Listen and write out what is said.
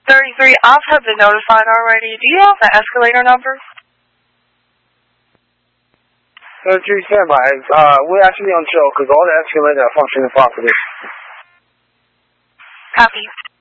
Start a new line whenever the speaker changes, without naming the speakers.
33, I've have been notified already. Do you have the escalator number?
33, stand by. We're actually on Joe because all the escalator are functioning properly.
Copy.